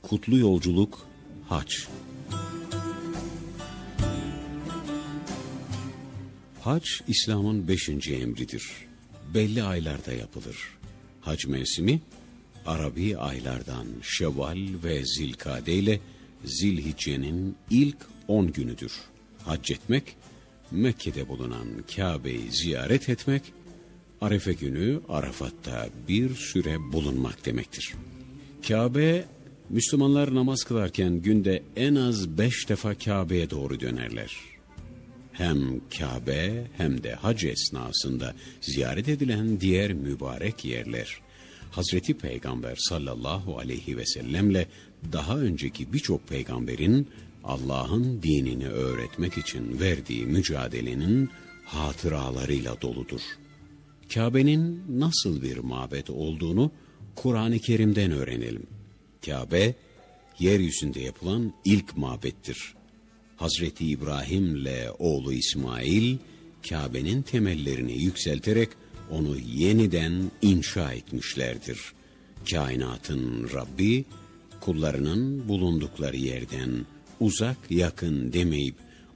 Kutlu yolculuk, hac. Hac, İslam'ın 5. emridir. Belli aylarda yapılır. Hac mevsimi, Arabi aylardan Şevval ve Zilkade ile Zilhicce'nin ilk 10 günüdür. Hac etmek, Mekke'de bulunan Kabe'yi ziyaret etmek, Arefe günü Arafat'ta bir süre bulunmak demektir. Kabe, Müslümanlar namaz kılarken günde en az 5 defa Kabe'ye doğru dönerler. Hem Kabe hem de hac esnasında ziyaret edilen diğer mübarek yerler, Hazreti Peygamber sallallahu aleyhi ve sellemle daha önceki birçok peygamberin Allah'ın dinini öğretmek için verdiği mücadelenin hatıralarıyla doludur. Kabe'nin nasıl bir mabet olduğunu Kur'an-ı Kerim'den öğrenelim. Kabe, yeryüzünde yapılan ilk mabettir. Hazreti İbrahim'le oğlu İsmail, Kabe'nin temellerini yükselterek onu yeniden inşa etmişlerdir. Kainatın Rabbi, kullarının bulundukları yerden uzak yakın demeyip